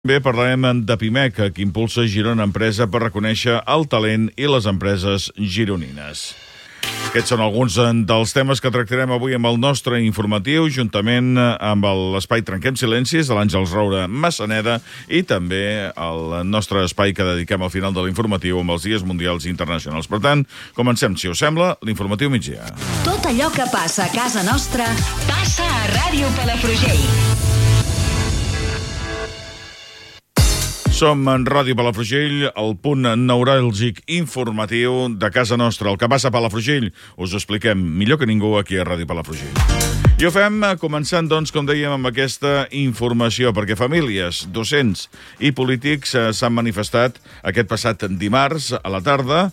Bé, parlarem de Pimec, que impulsa Girona Empresa per reconèixer el talent i les empreses gironines. Aquests són alguns dels temes que tractarem avui amb el nostre informatiu, juntament amb l'espai Trenquem Silencis de l'Àngels Roure Massaneda i també el nostre espai que dediquem al final de l'informatiu amb els dies mundials i internacionals. Per tant, comencem, si us sembla, l'informatiu migdia. Tot allò que passa a casa nostra passa a Ràdio Palafrugell. Som en Ràdio Palafrugell, el punt neuràlgic informatiu de casa nostra. El que passa a Palafrugell us ho expliquem millor que ningú aquí a Ràdio Palafrugell. I ho fem començant, doncs, com dèiem, amb aquesta informació, perquè famílies, docents i polítics s'han manifestat aquest passat dimarts a la tarda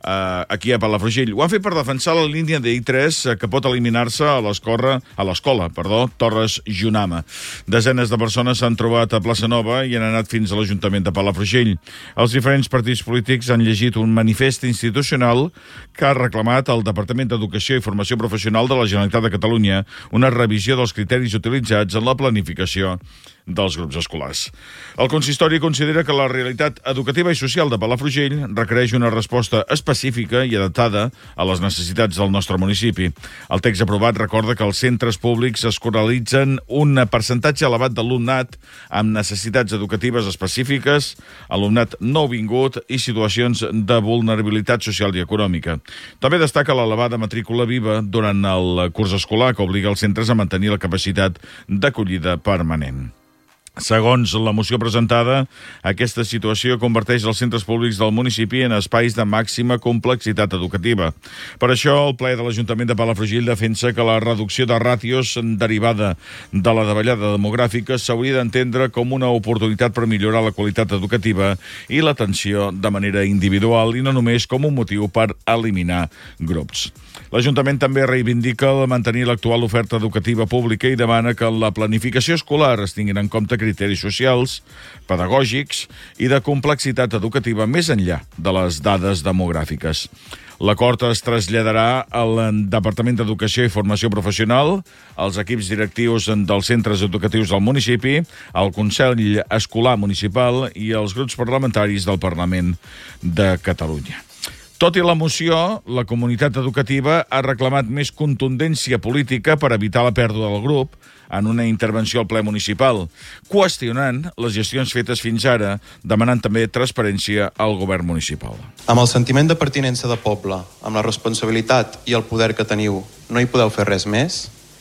aquí a Palafrugell. Ho han fet per defensar la línia de I3 que pot eliminar-se a l'escola Torres Junama. Desenes de persones s'han trobat a Plaça Nova i han anat fins a l'Ajuntament de Palafrugell. Els diferents partits polítics han llegit un manifest institucional que ha reclamat al Departament d'Educació i Formació Professional de la Generalitat de Catalunya una revisió dels criteris utilitzats en la planificació dels grups escolars. El consistori considera que la realitat educativa i social de Palafrugell requereix una resposta específica i adaptada a les necessitats del nostre municipi. El text aprovat recorda que els centres públics escolaritzen un percentatge elevat d'alumnat amb necessitats educatives específiques, alumnat nouvingut i situacions de vulnerabilitat social i econòmica. També destaca l'elevada matrícula viva durant el curs escolar que obliga els centres a mantenir la capacitat d'acollida permanent. Segons la moció presentada, aquesta situació converteix els centres públics del municipi en espais de màxima complexitat educativa. Per això, el ple de l'Ajuntament de Palafrugell defensa que la reducció de ràtios derivada de la davallada demogràfica s'hauria d'entendre com una oportunitat per millorar la qualitat educativa i l'atenció de manera individual i no només com un motiu per eliminar grups. L'Ajuntament també reivindica mantenir l'actual oferta educativa pública i demana que en la planificació escolar es tinguin en compte criteris socials, pedagògics i de complexitat educativa més enllà de les dades demogràfiques. L'acord es traslladarà al Departament d'Educació i Formació Professional, als equips directius dels centres educatius del municipi, al Consell Escolar Municipal i als grups parlamentaris del Parlament de Catalunya. Tot i la moció, la comunitat educativa ha reclamat més contundència política per evitar la pèrdua del grup en una intervenció al ple municipal, qüestionant les gestions fetes fins ara, demanant també transparència al govern municipal. Amb el sentiment de pertinença de poble, amb la responsabilitat i el poder que teniu, no hi podeu fer res més?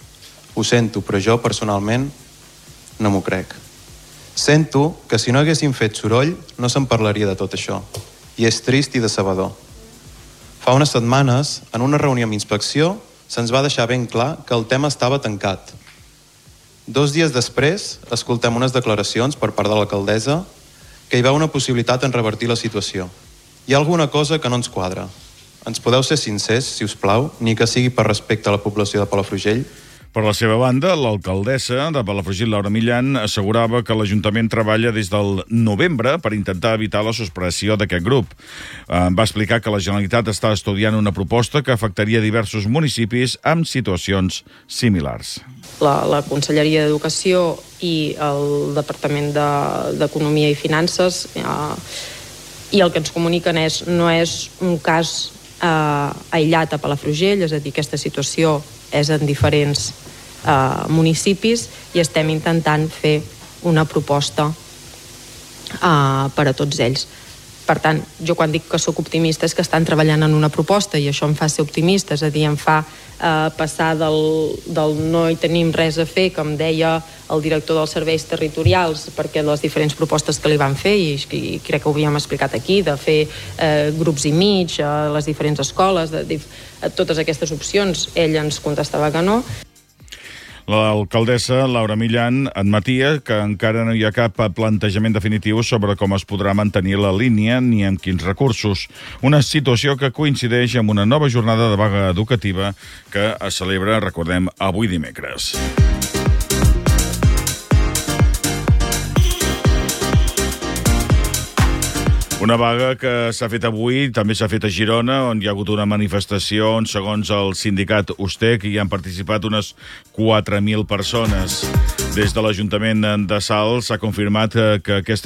Ho sento, però jo, personalment, no m'ho crec. Sento que si no haguéssim fet soroll, no se'n parlaria de tot això. I és trist i decebedor. Fa unes setmanes, en una reunió amb inspecció, se'ns va deixar ben clar que el tema estava tancat. 2 dies després, escoltem unes declaracions per part de l'alcaldessa que hi veu una possibilitat en revertir la situació. Hi ha alguna cosa que no ens quadra. Ens podeu ser sincers, si us plau, ni que sigui per respecte a la població de Palafrugell? Per la seva banda, l'alcaldessa de Palafrugell, Laura Millan, assegurava que l'Ajuntament treballa des del novembre per intentar evitar la suspressió d'aquest grup. Va explicar que la Generalitat està estudiant una proposta que afectaria diversos municipis amb situacions similars. La Conselleria d'Educació i el Departament d'Economia i Finances i el que ens comuniquen no és un cas aïllat a Palafrugell, és a dir, aquesta situació és en diferents municipis i estem intentant fer una proposta per a tots ells. Per tant, jo quan dic que sóc optimista és que estan treballant en una proposta i això em fa ser optimista, és a dir, em fa passar del no hi tenim res a fer, com deia el director dels serveis territorials, perquè les diferents propostes que li van fer, i crec que ho havíem explicat aquí, de fer grups i mig a les diferents escoles, totes aquestes opcions, ell ens contestava que no. L'alcaldessa Laura Millan admetia que encara no hi ha cap plantejament definitiu sobre com es podrà mantenir la línia ni amb quins recursos. Una situació que coincideix amb una nova jornada de vaga educativa que es celebra, recordem, avui dimecres. Una vaga que s'ha fet avui, també s'ha fet a Girona, on hi ha hagut una manifestació on, segons el sindicat USTEC, hi han participat unes 4.000 persones. Des de l'Ajuntament de Salt s'ha confirmat que aquesta